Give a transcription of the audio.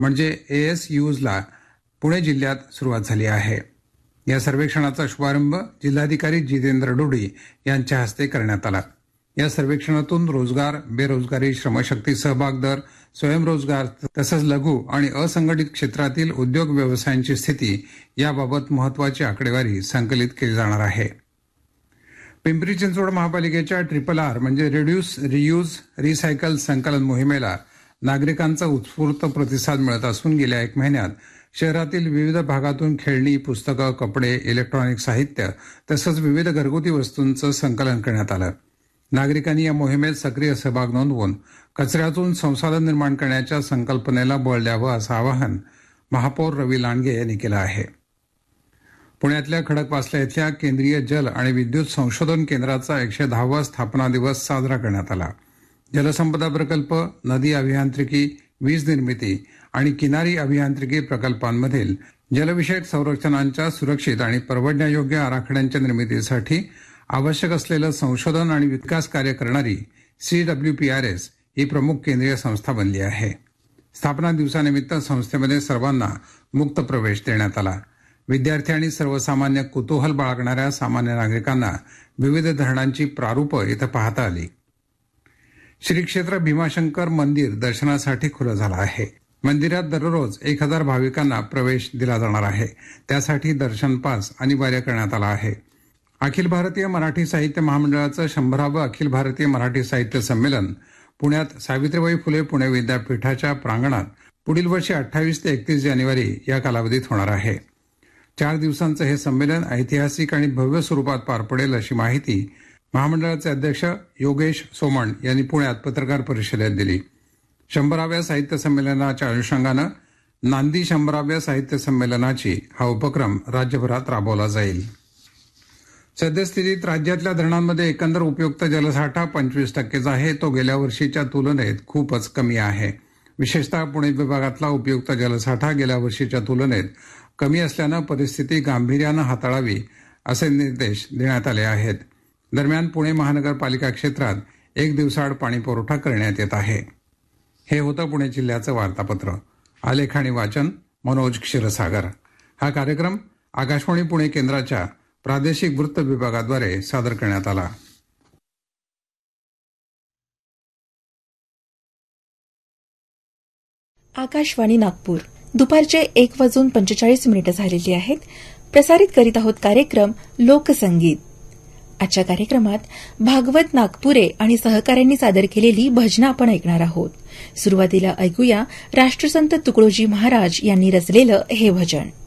म्हणजे ASUsला पुणे जिल्ह्यात सुरुवात झाली आहे. या सर्वेक्षणाचा शुभारंभ जिल्हाधिकारी जितेंद्र डोडी यांच्या हस्ते करण्यात आला. या सर्वेक्षणातून रोजगार, बेरोजगारी, श्रमशक्ती सहभाग दर, स्वयंरोजगार तसंच लघु आणि असंघटित क्षेत्रातील उद्योग व्यवसायांची स्थिती याबाबत महत्वाची आकडेवारी संकलित केली जाणार आहे. पिंपरी चिंचवड महापालिकेच्या RRR म्हणजे रिड्यूस, रियूज, रिसायकल संकलन मोहिमेला नागरिकांचा उत्स्फूर्त प्रतिसाद मिळत असून गेल्या 1 महिन्यात शहरातील विविध भागातून खेळणी, पुस्तकं, कपडे, इलेक्ट्रॉनिक साहित्य तसंच विविध घरगुती वस्तूंचं संकलन करण्यात आलं. नागरिकांनी या मोहिमेत सक्रिय सहभाग नोंदवून कचऱ्यातून संसाधन निर्माण करण्याच्या संकल्पनेला बळ द्यावं असं आवाहन महापौर रवी लांडगे यांनी केलं आहे. पुण्यातल्या खडकवासला इथल्या केंद्रीय जल आणि विद्युत संशोधन केंद्राचा 110वा स्थापना दिवस साजरा करण्यात आला. जलसंपदा प्रकल्प, नदी अभियांत्रिकी, वीज निर्मिती आणि किनारी अभियांत्रिकी प्रकल्पांमधील जलविषयक संरचनांच्या सुरक्षित आणि परवडण्यायोग्य आराखड्यांच्या निर्मितीसाठी आवश्यक असलेलं संशोधन आणि विकास कार्य करणारी CWPRS ही प्रमुख केंद्रीय संस्था बनली आहे. स्थापना दिवसानिमित्त संस्थेमध्ये सर्वांना मुक्त प्रवेश देण्यात आला. विद्यार्थी आणि सर्वसामान्य कुतूहल बाळगणाऱ्या सामान्य नागरिकांना विविध धरणांची प्रारूपं इथं पाहता आली. श्री क्षेत्र भीमाशंकर मंदिर दर्शनासाठी खुलं झालं आहे. मंदिरात दररोज 1000 भाविकांना प्रवेश दिला जाणार आहे. त्यासाठी दर्शन पास अनिवार्य करण्यात आला आहे. अखिल भारतीय मराठी साहित्य महामंडळाचं 100वे अखिल भारतीय मराठी साहित्य संमेलन पुण्यात सावित्रीबाई फुले पुणे विद्यापीठाच्या प्रांगणात पुढील वर्षी 28 ते 31 जानेवारी या कालावधीत होणार आहे. 4 दिवसांचं हे संमेलन ऐतिहासिक आणि भव्य स्वरूपात पार पडेल अशी माहिती महामंडळाचे अध्यक्ष योगेश सोमण यांनी पुण्यात पत्रकार परिषदेत दिली. 100व्या साहित्य संमेलनाच्या अनुषंगानं नांदी 100व्या साहित्य संमेलनाची हा उपक्रम राज्यभरात राबवला जाईल. सद्यस्थितीत राज्यातल्या धरणांमध्ये एकंदर उपयुक्त जलसाठा 25% आहे. तो गेल्या वर्षीच्या तुलनेत खूपच कमी आहे. विशेषतः पुणे विभागातला उपयुक्त जलसाठा गेल्या वर्षीच्या तुलनेत कमी असल्यानं परिस्थिती गांभीर्यानं हाताळावी असे निर्देश देण्यात आले आहेत. दरम्यान पुणे महानगरपालिका क्षेत्रात 1 दिवसाआड पाणी पुरवठा करण्यात येत आहे. हे होतं पुणे जिल्ह्याचं वार्तापत्र. आलेख आणि वाचन मनोज क्षीरसागर. हा कार्यक्रम आकाशवाणी पुणे केंद्राच्या प्रादेशिक वृत्त विभागाद्वारे सादर करण्यात आला. आकाशवाणी नागपूर. दुपारचे 1:45 झालेली आहेत. प्रसारित करीत आहोत कार्यक्रम लोकसंगीत. आजच्या कार्यक्रमात भागवत नागपुरे आणि सहकाऱ्यांनी सादर केलेली भजनं आपण ऐकणार आहोत. सुरुवातीला ऐकूया राष्ट्रसंत तुकडोजी महाराज यांनी रचलेलं हे भजन.